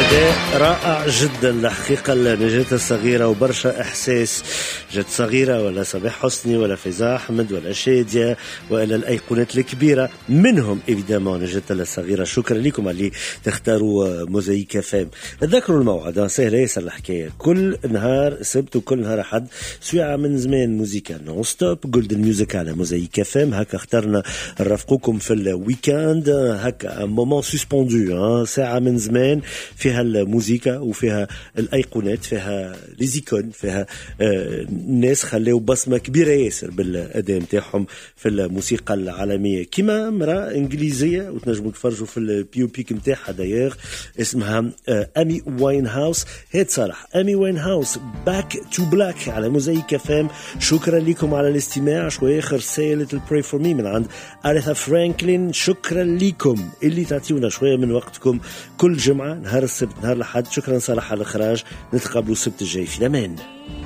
رائع جدا الحقيقة. نجاة الصغيرة وبرشا إحساس. جت صغيرة ولا صباح حسني ولا فيزا أحمد ولا شادية وإلى الأيقونات الكبيرة منهم إيفيدامون نجاة الصغيرة. شكرا لكم اللي تختاروا موزايك فام. تذكروا الموعد سهلة ياسر الحكاية. كل نهار سبت وكل نهار أحد سويعة من زمان موزيكا نون ستوب جولدن ميوزك على موزايك فام. هكا اخترنا نرافقوكم في الويكاند هكا مومون سوسبوندو ساعة من زمان فيها الموسيقى وفيها الأيقونات فيها ليزيكون فيها الناس خليوا بصمة كبيرة ياسر بالأداء متاعهم في الموسيقى العالمية كما امرأة إنجليزية وتنجموا تفرجوا في البيو بيك متاعها داير اسمها أمي واين هاوس. هيد صالح أمي واين هاوس باك تو بلاك على موزايك فام. شكرا لكم على الاستماع. شوية آخر say little pray for me من عند أريثا فرانكلين. شكرا لكم اللي تعطيونا شوية من وقتكم كل جمعة نهار السبت نهار الأحد. شكرا صالح على الإخراج. نتقابلوا السبت الجاي في الأمان.